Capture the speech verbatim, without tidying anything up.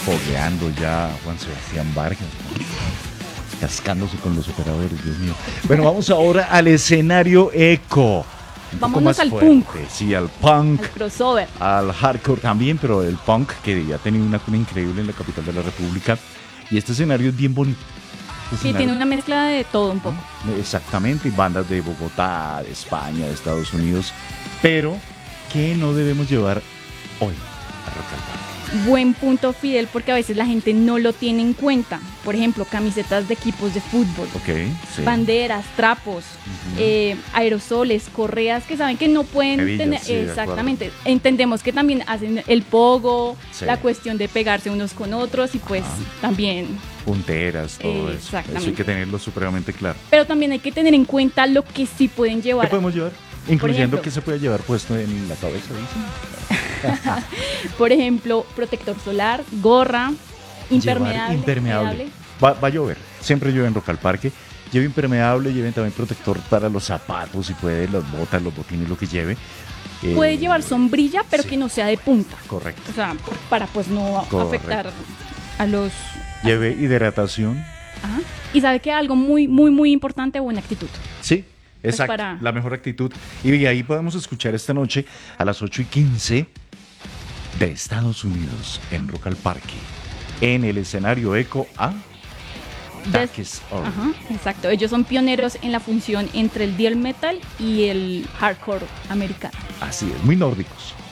fogueando ya Juan Sebastián Vargas, ¿no? Cascándose con los operadores, Dios mío. Bueno, vamos ahora al escenario eco. Un poco Vámonos más al fuerte. punk. Sí, al punk. Al crossover. Al hardcore también, pero el punk que ya ha tenido una cuna increíble en la capital de la República. Y este escenario es bien bonito. Este Sí, escenario- tiene una mezcla de todo un poco. Exactamente, y bandas de Bogotá, de España, de Estados Unidos. Pero, ¿qué no debemos llevar hoy a Rock al Parque? Buen punto, Fidel, porque a veces la gente no lo tiene en cuenta. Por ejemplo, camisetas de equipos de fútbol, Ok, sí. banderas, trapos, eh, aerosoles, correas que saben que no pueden Hebillas, tener. sí, de Exactamente. Entendemos que también hacen el pogo, Sí. la cuestión de pegarse unos con otros y pues Ajá. también. Punteras, todo eso. Exactamente. Eso hay que tenerlo supremamente claro. Pero también hay que tener en cuenta lo que sí pueden ¿Qué llevar. podemos llevar? Incluyendo ejemplo. que se puede llevar puesto en la cabeza, dicen. Por ejemplo, protector solar, gorra, impermeable. Llevar impermeable. Va, va a llover. Siempre llueve en Rock al Parque. Lleve impermeable, lleven también protector para los zapatos, si puede, las botas, los botines, lo que lleve. Eh, Puede llevar sombrilla, pero sí. que no sea de punta. Correcto. O sea, para pues no Correcto. afectar a los... Lleve hidratación. Ajá. Y sabe que algo muy, muy, muy importante, buena actitud. Sí, Pues exacto. para- La mejor actitud. Y ahí podemos escuchar esta noche a las ocho y quince de Estados Unidos en Rock al Parque. En el escenario Eco a Des- Takis All. Ajá, exacto. Ellos son pioneros en la función entre el death metal y el hardcore americano. Así es, muy nórdicos.